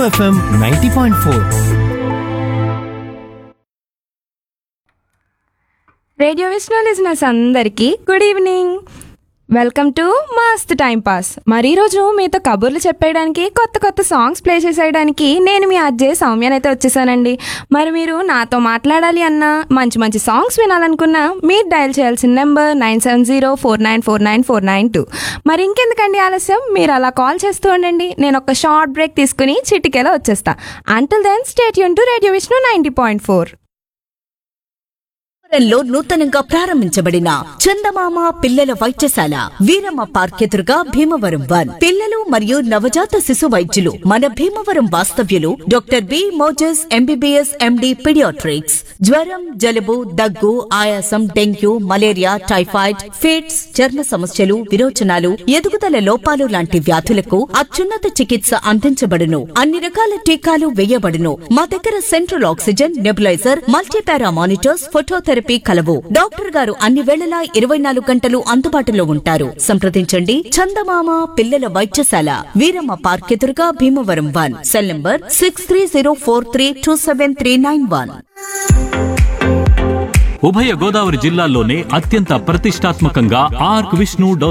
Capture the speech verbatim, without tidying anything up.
FM ninety point four. Radio Vishnu listeners అందరికీ good evening. Welcome to మస్త్ time pass. మరి ఈరోజు మీతో కబుర్లు చెప్పేయడానికి, కొత్త కొత్త సాంగ్స్ ప్లే చేసేయడానికి నేను మీ అజ్జయ్ సౌమ్యనైతే వచ్చేసానండి. మరి మీరు నాతో మాట్లాడాలి అన్నా, మంచి మంచి సాంగ్స్ వినాలనుకున్నా మీరు డయల్ చేయాల్సిన number nine seven zero four nine four nine four nine two. మరి ఇంకెందుకండి ఆలస్యం, మీరు అలా కాల్ చేస్తూ ఉండండి. నేను ఒక షార్ట్ బ్రేక్ తీసుకుని చిటికేలో వచ్చేస్తా. Until then stay tune to radio Vishnu ninety point four. లో నూతనంగా ప్రారంభించబడిన చందమామ పిల్లల వైద్యశాల వీరమ్మ పార్క్ ఎదురుగా భీమవరం వన్. పిల్లలు మరియు నవజాత శిశు వైద్యులు మన భీమవరం వాస్తవ్యులు doctor B Moses MBBS MD paediatrics. జ్వరం, జలుబు, దగ్గు, ఆయాసం, డెంగ్యూ, మలేరియా, టైఫాయిడ్, ఫిట్స్, చర్మ సమస్యలు, విరోచనాలు, ఎదుగుదల లోపాలు లాంటి వ్యాధులకు అత్యున్నత చికిత్స అందించబడును. అన్ని రకాల టీకాలు వేయబడును. మా దగ్గర central oxygen, nebuliser, multipara monitors, phototherapy కలవు. డాక్టర్ గారు అన్ని వేళలా ఇరవై నాలుగు గంటలు అందుబాటులో ఉంటారు. సంప్రదించండి. చందమామ పిల్లల వైద్యశాల, వీరమ్మ పార్క్ ఎదురుగా Bhimavaram one. Cell number six three zero four three two seven three nine one. ఉభయ గోదావరి జిల్లాల్లోనే అత్యంత ప్రతిష్టాత్మకంగా ఆర్క్ విష్ణు